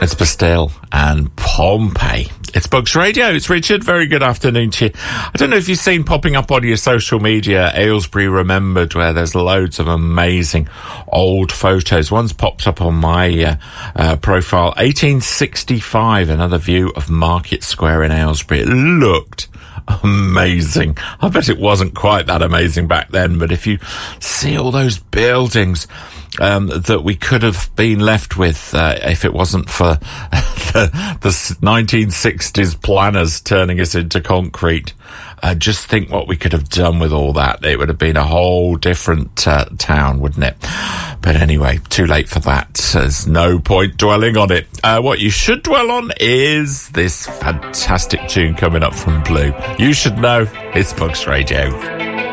It's Bastille and Pompeii. It's Bugs Radio. It's Richard. Very good afternoon to you. I don't know if you've seen popping up on your social media, Aylesbury Remembered, where there's loads of amazing old photos. One's popped up on my profile. 1865, another view of Market Square in Aylesbury. It looked amazing. I bet it wasn't quite that amazing back then, but if you see all those buildings that we could have been left with if it wasn't for the 1960s planners turning us into concrete. Just think what we could have done with all that. It would have been a whole different town, wouldn't it? But anyway, too late for that. There's no point dwelling on it. What you should dwell on is this fantastic tune coming up from Blue. You should know it's Bugs Radio.